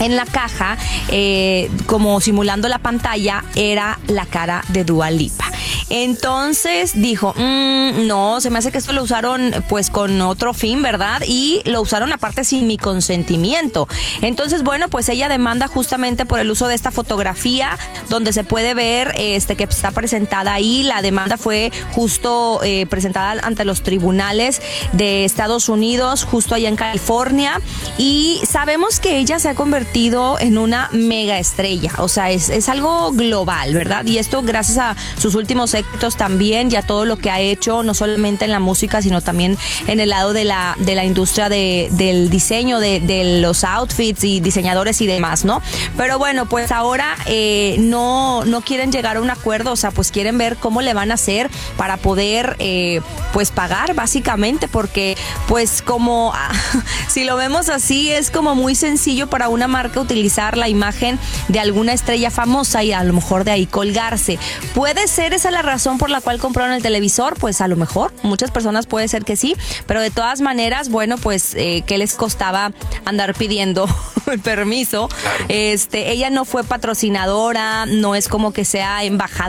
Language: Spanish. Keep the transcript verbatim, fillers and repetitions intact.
en la caja, eh, como simulando la pantalla, era la cara de Dua Lipa. Entonces dijo, mmm, no, se me hace que esto lo usaron pues con otro fin, ¿verdad? Y lo usaron aparte sin mi consentimiento. Entonces, bueno, pues ella demanda justamente por el uso de esta fotografía donde se puede ver este que está presentada ahí. La demanda fue justo eh, presentada ante los tribunales de Estados Unidos, justo allá en California. Y sabemos que ella se ha convertido en una mega estrella. O sea, es, es algo global, ¿verdad? Y esto gracias a sus últimos éxitos también, y a todo lo que ha hecho, no solamente en la música, sino también en el lado de la, de la industria de, del diseño, de, de los outfits y diseñadores y demás, ¿no? Pero bueno, pues ahora eh, no, no quieren llegar a un acuerdo, o sea, pues quieren ver cómo le van a hacer para poder, eh, pues pagar básicamente, porque pues como, ah, si lo vemos así, es como muy sencillo para una marca utilizar la imagen de alguna estrella famosa y a lo mejor de ahí colgarse. ¿Puede ser esa la razón por la cual compraron el televisor? Pues a lo mejor, muchas personas puede ser que sí, pero de todas maneras, bueno, pues eh, ¿qué les costaba andar pidiendo el permiso? Claro. Este, ella no fue patrocinadora, no es como que sea embajadora